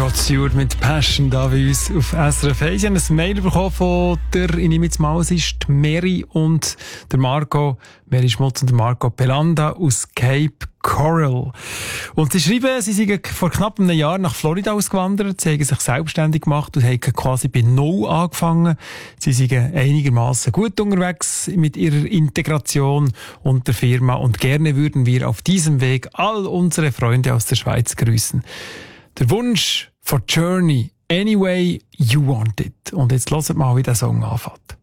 Rod Stewart mit Passion da bei uns auf SRF 1. Ich habe ein Mail bekommen von der, ich nehme jetzt mal, es ist Mary und der Marco, Mary Schmutz und der Marco Pelanda aus Cape Coral. Und sie schreiben, sie sind vor knapp einem Jahr nach Florida ausgewandert, sie haben sich selbstständig gemacht und haben quasi bei Null angefangen. Sie sind einigermaßen gut unterwegs mit ihrer Integration und der Firma und gerne würden wir auf diesem Weg all unsere Freunde aus der Schweiz grüßen. Der Wunsch for Journey, Any Way You Want It. Und jetzt hört mal, wie der Song anfängt.